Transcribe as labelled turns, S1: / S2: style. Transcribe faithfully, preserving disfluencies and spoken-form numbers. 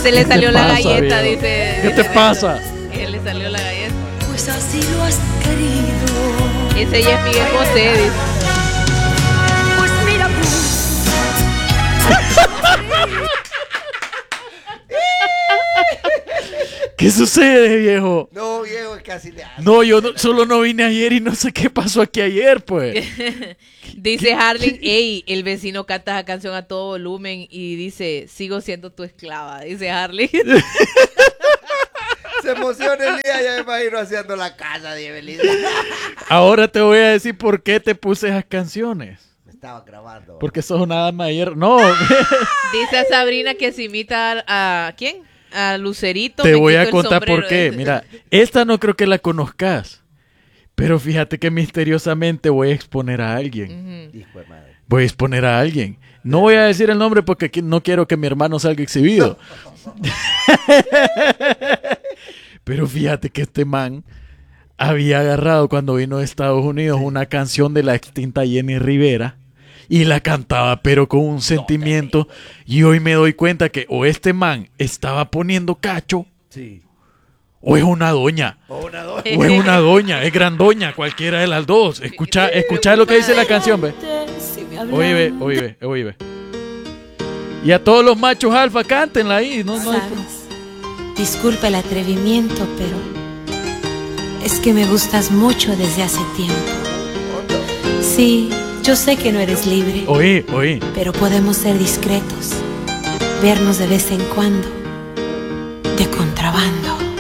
S1: se le salió la
S2: pasa,
S1: galleta,
S2: viejo?
S1: dice.
S2: ¿Qué te pasa?
S1: Que le salió la galleta.
S3: Pues así lo has querido.
S1: Ese ya es Miguel Bosé, dice.
S3: Pues mira tú.
S2: ¿Qué sucede, viejo?
S4: No, viejo, casi le hace.
S2: No, yo no- solo no vine ayer y no sé qué pasó aquí ayer, pues.
S1: Dice Harling, ey, el vecino canta esa canción a todo volumen y dice, sigo siendo tu esclava, dice Harling.
S4: Se emociona el día, ya me imagino haciendo la casa de Evelyn.
S2: Ahora te voy a decir por qué te puse esas canciones.
S4: Me estaba grabando.
S2: Porque sos una dama ayer. No,
S1: Dice a Sabrina que se imita a, ¿a quién? A Lucerito.
S2: te
S1: me
S2: voy a
S1: quito el
S2: contar por
S1: sombrero,
S2: qué.
S1: dice.
S2: Mira, esta no creo que la conozcas. Pero fíjate que misteriosamente voy a exponer a alguien.
S1: Ujú.
S4: Hijo de madre.
S2: Voy a exponer a alguien. No voy a decir el nombre porque aquí no quiero que mi hermano salga exhibido. Pero fíjate que este man había agarrado cuando vino de Estados Unidos una canción de la extinta Jenny Rivera y la cantaba pero con un sentimiento, y hoy me doy cuenta que o este man estaba poniendo cacho
S4: Sí.
S2: o es una doña.
S4: O una doña.
S2: O es una doña, es gran doña, cualquiera de las dos. Escucha, escucha lo que dice la canción, ve. Oye, ve, oye, ve, oye, ve. Y a todos los machos alfa, cántenla ahí. No, no hay pro-
S3: Sabes, disculpa el atrevimiento, pero es que me gustas mucho desde hace tiempo. Sí, yo sé que no eres libre,
S2: Oye, oye.
S3: pero podemos ser discretos, vernos de vez en cuando